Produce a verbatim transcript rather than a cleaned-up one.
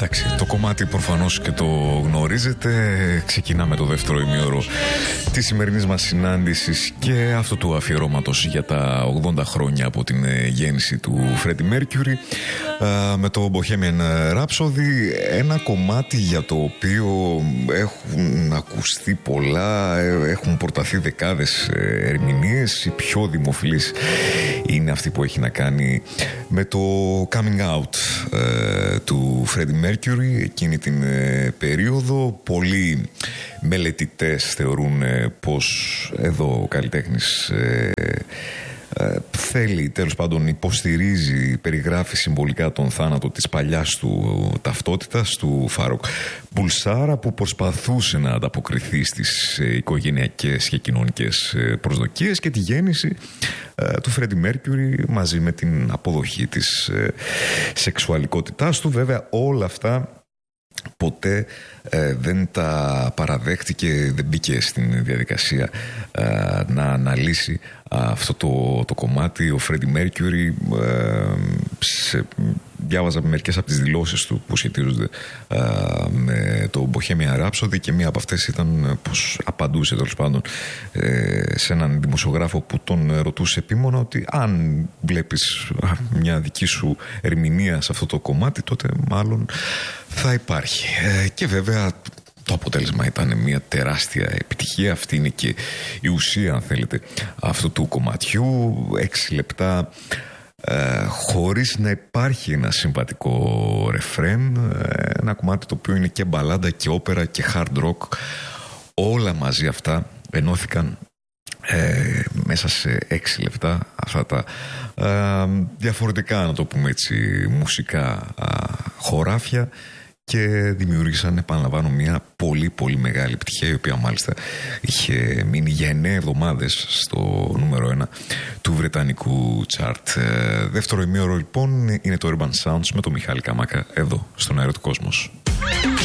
Εντάξει, το κομμάτι προφανώς και το γνωρίζετε. Ξεκινάμε το δεύτερο ημίωρο της σημερινής μας συνάντησης και αυτού του αφιερώματος για τα ογδόντα χρόνια από την γέννηση του Freddie Mercury με το Bohemian Rhapsody, ένα κομμάτι για το οποίο έχουν ακουστεί πολλά, έχουν προταθεί δεκάδες ερμηνείες. Η πιο δημοφιλής είναι αυτή που έχει να κάνει με το coming out ε, του Freddie Mercury εκείνη την ε, περίοδο. Πολλοί μελετητές θεωρούν ε, πως εδώ ο καλλιτέχνης ε, ε, θέλει, τέλος πάντων υποστηρίζει, περιγράφει συμβολικά τον θάνατο της παλιάς του ταυτότητας, του Φάροκ Μπουλσάρα, που προσπαθούσε να ανταποκριθεί στις ε, οικογενειακές και κοινωνικές ε, προσδοκίες, και τη γέννηση ε, του Freddie Mercury μαζί με την αποδοχή της ε, σεξουαλικότητάς του. Βέβαια όλα αυτά ποτέ ε, δεν τα παραδέχτηκε, δεν μπήκε στην διαδικασία ε, να αναλύσει αυτό το, το κομμάτι. Ο Freddie Mercury ε, σε, διάβαζα μερικές από τις δηλώσεις του που σχετίζονται ε, με το Bohemian Rhapsody, και μία από αυτές ήταν πως απαντούσε τέλος πάντων ε, σε έναν δημοσιογράφο που τον ρωτούσε επίμονα ότι αν βλέπεις μια δική σου ερμηνεία σε αυτό το κομμάτι, τότε μάλλον θα υπάρχει. Ε, και βέβαια το αποτέλεσμα ήταν μια τεράστια επιτυχία. Αυτή είναι και η ουσία, αν θέλετε, αυτού του κομματιού. Έξι λεπτά ε, χωρίς να υπάρχει ένα συμβατικό ρεφρέν, ε, ένα κομμάτι το οποίο είναι και μπαλάντα και όπερα και hard rock. Όλα μαζί αυτά ενώθηκαν ε, μέσα σε έξι λεπτά. Αυτά τα ε, διαφορετικά, να το πούμε έτσι, μουσικά ε, χωράφια, και δημιούργησαν, επαναλαμβάνω, μια πολύ πολύ μεγάλη επιτυχία, η οποία μάλιστα είχε μείνει για εννέα εβδομάδες στο νούμερο ένα του βρετανικού chart. Ε, δεύτερο ημίωρο λοιπόν είναι το Urban Sounds με τον Μιχάλη Καμάκα εδώ στον Αέρα του Κόσμος.